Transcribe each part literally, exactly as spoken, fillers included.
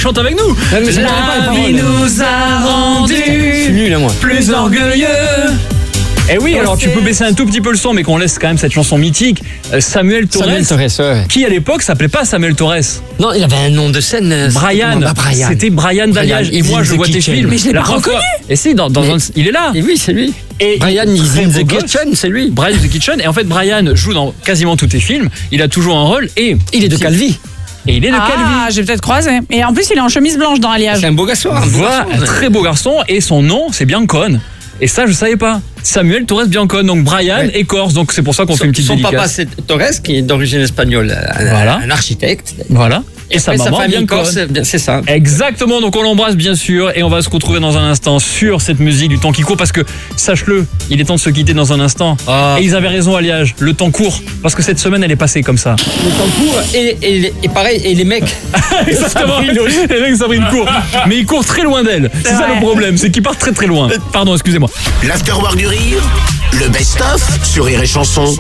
chante avec nous. Ah, mais La vie nous a rendus Je suis nul, hein, moi. plus orgueilleux. Eh oui, alors tu peux baisser un tout petit peu le son, mais qu'on laisse quand même cette chanson mythique. Euh, Samuel Torres, Samuel Torres, ouais. qui à l'époque s'appelait pas Samuel Torres. Non, il avait un nom de scène. euh, Brian. c'était- bah, Brian. C'était Brian Daliage. Et Brian, moi, in je the vois tes kitchen. films. Mais je l'ai La pas première fois- Et si, dans, dans Mais- un- il est là. Et oui, c'est lui. Et Brian is très in beau the gosse. kitchen, c'est lui. Brian in the Kitchen. Et en fait, Brian joue dans quasiment tous tes films. Il a toujours un rôle et Il est de Calvi. et il est de Ah, Calvi. j'ai peut-être croisé. Et en plus, il est en chemise blanche dans Alliage. C'est un beau garçon. un beau Voilà, garçon. très beau garçon. Et son nom, c'est Biancone. Et ça, je savais pas. Samuel Torres Biancone. Donc Brian Ouais. et Corse. Donc c'est pour ça qu'on fait une petite Son dédicace. papa, c'est Torres, qui est d'origine espagnole, un, Voilà. un architecte. Voilà. Et, sa Après, maman, famille Biancone. corse, bien, c'est ça. Exactement, donc on l'embrasse bien sûr et on va se retrouver dans un instant sur cette musique du temps qui court parce que, sache-le, il est temps de se quitter dans un instant. Ah. Et ils avaient raison Alliage, le temps court parce que cette semaine elle est passée comme ça. Le temps court et, et, et pareil, et les mecs. Exactement, les mecs Sabrine court, mais ils courent très loin d'elle. C'est ça vrai. le problème, c'est qu'ils partent très très loin. Pardon, excusez-moi. L'Afterwork du Rire, le best-of sur Rire et Chanson.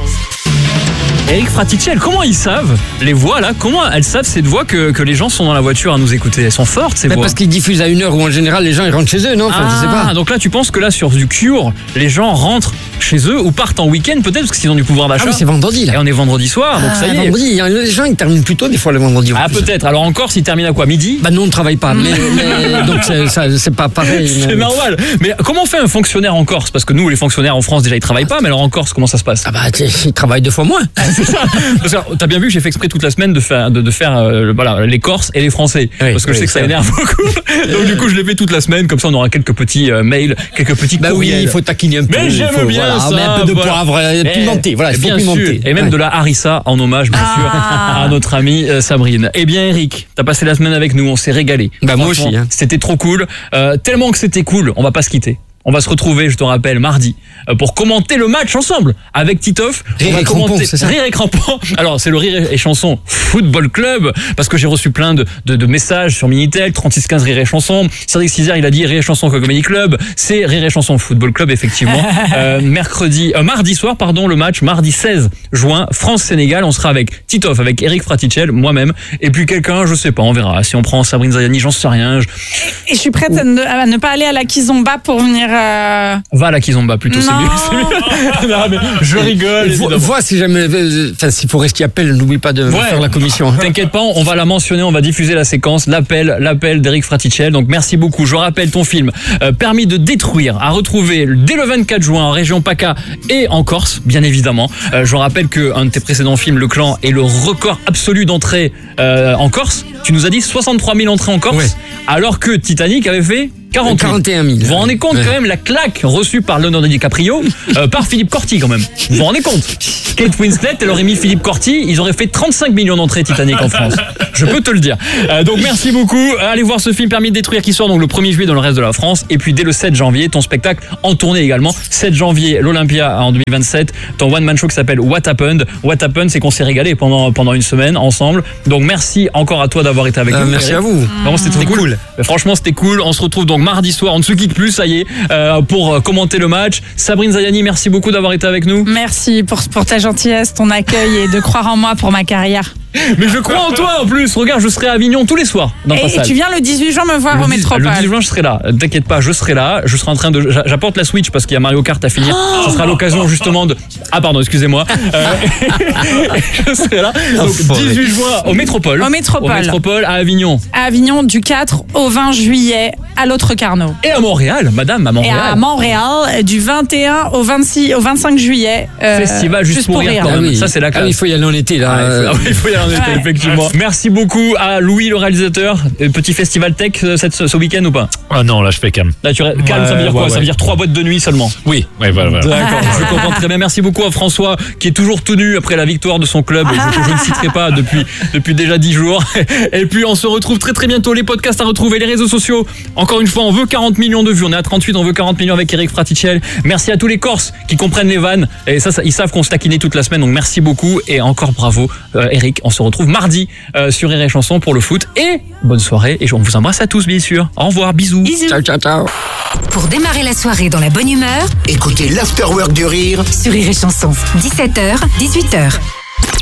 Eric Fraticelli, comment ils savent les voix là? Comment elles savent cette voix que, que les gens sont dans la voiture à nous écouter? Elles sont fortes ces Mais voix. parce qu'ils diffusent à une heure où en général les gens ils rentrent chez eux, non? Enfin, je sais Ah, pas. donc là tu penses que là sur du Cure, les gens rentrent chez eux ou partent en week-end peut-être parce qu'ils ont du pouvoir Ah d'achat. oui, c'est vendredi Et là. on est vendredi soir, donc Ah, ça y est. vendredi, il y a- les gens ils terminent plus tôt des fois le vendredi. en Ah plus. peut-être. Alors encore, s'il termine à quoi? Midi? Bah nous on ne travaille pas, mais, mais- donc c'est, ça, c'est pas pareil. C'est mais- normal. Mais comment fait un fonctionnaire en Corse? Parce que nous, les fonctionnaires en France, déjà, ils travaillent pas. Mais alors en Corse, comment ça se passe? Ah bah tu- ils travaillent deux fois moins. C'est ça. Parce que t'as bien vu que j'ai fait exprès toute la semaine de faire, de, de faire euh, voilà, les Corses et les Français. Oui, parce que je oui, sais que ça c'est énerve beaucoup. Donc du coup, je l'ai fait toute la semaine. Comme ça, on aura quelques petits euh, mails, quelques petits Bah oui, courriels. il faut taquiner un peu. Mais il j'aime faut, bien voilà, ça, on met un peu de voilà. poivre, euh, Eh, pimenté. Voilà, il faut bien pimenter. sûr. Et même Ouais. de la harissa en hommage, bien sûr, Ah. à notre amie euh, Sabrine. Eh bien, Eric, t'as passé la semaine avec nous. On s'est régalé. Bah, moi Franchement, aussi, hein. C'était trop cool. Euh, tellement que c'était cool, on va pas se quitter. On va se retrouver, je te rappelle, mardi, euh, pour commenter le match ensemble avec Titoff. Rire On va et crampons, commenter c'est ça Rire et crampons. Alors, c'est le Rire et Chanson Football Club, parce que j'ai reçu plein de, de, de messages sur Minitel, trente-six quinze Rire et Chanson. Cédric Cizère, il a dit Rire et Chanson Comedy Club. C'est Rire et Chanson Football Club, effectivement. euh, mercredi, euh, mardi soir, pardon, le match, mardi seize juin, France-Sénégal. On sera avec Titoff, avec Eric Fraticelli, moi-même, et puis quelqu'un, je sais pas, on verra. Si on prend Sabrine Zayani, j'en sais rien. Je... Et je suis prête à ne, à ne pas aller à la Kizomba pour venir. euh, Va à la Kizomba plutôt, c'est Non. mieux. c'est mieux. Non, mais je rigole. Vo- évidemment. Vois si jamais, euh, enfin si Forestier appelle, n'oublie pas de Ouais. faire la commission. hein. T'inquiète pas, on va la mentionner, on va diffuser la séquence, l'appel, l'appel d'Eric Fraticelli. Donc merci beaucoup. Je rappelle ton film euh, Permis de détruire à retrouver dès le vingt-quatre juin en région PACA et en Corse, bien évidemment. Euh, je rappelle que un de tes précédents films, Le Clan, est le record absolu d'entrées euh, en Corse. Tu nous as dit soixante-trois mille entrées en Corse, Ouais. alors que Titanic avait fait quarante mille. quarante et un mille. Vous vous rendez compte Ouais. quand même la claque reçue par Leonardo DiCaprio euh, par Philippe Corti quand même. Vous vous rendez compte? Kate Winslet, elle aurait mis Philippe Corti, ils auraient fait trente-cinq millions d'entrées Titanic en France. Je peux te le dire. Euh, donc merci beaucoup. Allez voir ce film Permis de détruire qui sort donc le premier juillet dans le reste de la France et puis dès le sept janvier ton spectacle en tournée également. sept janvier l'Olympia en deux mille vingt-sept, ton one man show qui s'appelle What Happened. What Happened, c'est qu'on s'est régalé pendant pendant une semaine ensemble. Donc merci encore à toi d'avoir été avec Euh, nous. merci Eric. à vous. Vraiment, c'était trop C'était cool. cool. Mais franchement, c'était cool. On se retrouve donc mardi soir. On ne se quitte plus, ça y est, euh, pour euh, commenter le match. Sabrine Zayani, merci beaucoup d'avoir été avec nous. Merci pour, pour ta gentillesse, ton accueil et de croire en moi pour ma carrière. Mais je crois en toi en plus. Regarde, je serai à Avignon tous les soirs dans ta Et, et salle. tu viens le dix-huit juin me voir Le au dix- Métropole. Le dix juin, je serai là. T'inquiète pas, je serai là. Je serai en train de. j'a- J'apporte la Switch parce qu'il y a Mario Kart à finir. Oh Ça sera l'occasion justement de. Ah pardon, excusez-moi. Euh, je serai là. Donc dix-huit juin au Métropole. Au Métropole. Au Métropole à Avignon À Avignon du quatre au vingt juillet à l'autre Carnot. et à Montréal, Madame, à Et Montréal. à Montréal du vingt et un au vingt-six au vingt-cinq juillet. euh, Festival juste pour rire, quand Ah même. oui. Ça, c'est la Ah classe. oui, il faut y aller en été là. Ah, il faut, Euh, ah oui, il faut y aller en été, Ouais. effectivement. Merci beaucoup à Louis, le réalisateur. Euh, Petit festival tech euh, cette, ce week-end ou pas? Ah non, là je fais calme. Là, tu ré- calme, ça veut dire quoi? ouais, Ça veut ouais. dire trois boîtes de nuit seulement. Oui, ouais, voilà, voilà. D'accord, je comprends très bien. Merci beaucoup à François qui est toujours tenu après la victoire de son club, que je ne citerai pas depuis, depuis déjà dix jours. Et puis on se retrouve très très bientôt. Les podcasts à retrouver, les réseaux sociaux. Encore une fois, on veut quarante millions de vues. On est à trente-huit, on veut quarante millions avec Eric Fraticelli. Merci à tous les Corses qui comprennent les vannes. Et ça, ça ils savent qu'on se taquinait toute la semaine. Donc merci beaucoup et encore bravo euh, Eric. On se retrouve mardi euh, sur Rire et Chanson pour le foot. Et bonne soirée. Et on vous embrasse à tous bien sûr. Au revoir, bisous. Bisous. Ciao, ciao, ciao. Pour démarrer la soirée dans la bonne humeur, Écoutez l'Afterwork du Rire sur Rire et Chanson, dix-sept heures, dix-huit heures.